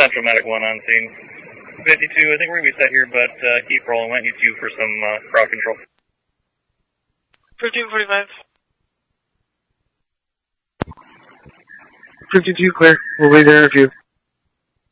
Central Medic 1 on scene. 52, I think we're going to be set here, but keep rolling. Went you 2 for some crowd control. 1545. 52, clear. We'll wait to interview.